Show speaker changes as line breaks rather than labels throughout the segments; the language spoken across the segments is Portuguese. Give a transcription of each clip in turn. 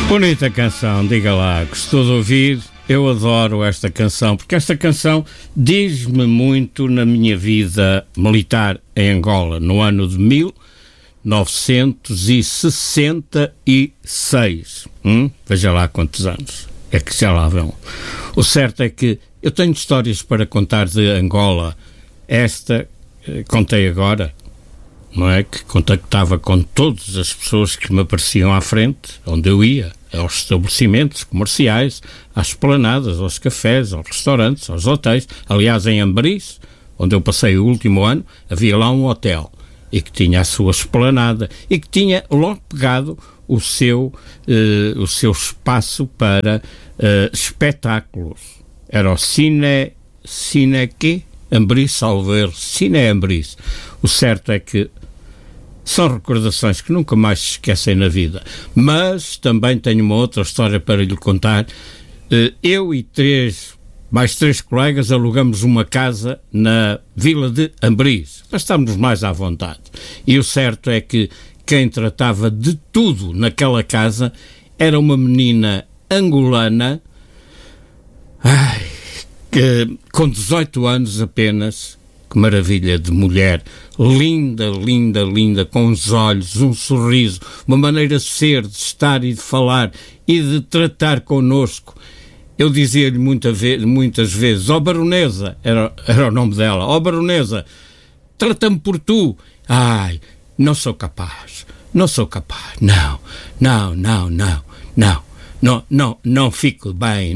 Bonita canção, diga lá, gostou de ouvir? Eu adoro esta canção, porque esta canção diz-me muito na minha vida militar em Angola, no ano de 1966. Veja lá quantos anos, é que já lá vão. O certo é que eu tenho histórias para contar de Angola. Esta, contei agora, não é? Que contactava com todas as pessoas que me apareciam à frente, onde eu ia, aos estabelecimentos comerciais, às esplanadas, aos cafés, aos restaurantes, aos hotéis. Aliás, em Ambriz, onde eu passei o último ano, havia lá um hotel e que tinha a sua esplanada e que tinha logo pegado o seu espaço para espetáculos. Era o Cine quê? Ambriz, salvo erro, Cine Ambriz. O certo é que são recordações que nunca mais se esquecem na vida. Mas também tenho uma outra história para lhe contar. Eu e mais três colegas alugamos uma casa na vila de Ambriz, para estarmos mais à vontade. E o certo é que quem tratava de tudo naquela casa era uma menina angolana, com 18 anos apenas. Que maravilha de mulher, linda, linda, linda, com os olhos, um sorriso, uma maneira de ser, de estar e de falar e de tratar connosco. Eu dizia-lhe muitas vezes, ó baronesa, era o nome dela, ó baronesa, trata-me por tu. Ai, não sou capaz, não, fico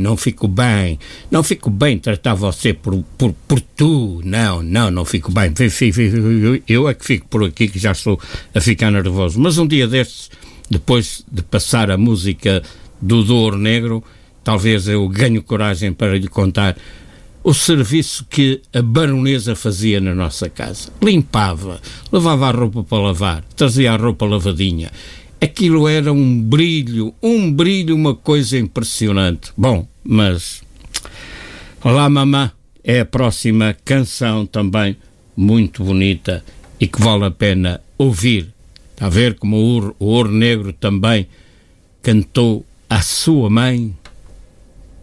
bem tratar você por tu, não fico bem, eu é que fico por aqui que já estou a ficar nervoso. Mas um dia destes, depois de passar a música do Ouro Negro, talvez eu ganhe coragem para lhe contar o serviço que a baronesa fazia na nossa casa. Limpava, levava a roupa para lavar, trazia a roupa lavadinha. Aquilo era um brilho, uma coisa impressionante. Bom, mas Olá Mamã é a próxima canção também muito bonita e que vale a pena ouvir. Está a ver como o Ouro Negro também cantou à sua mãe?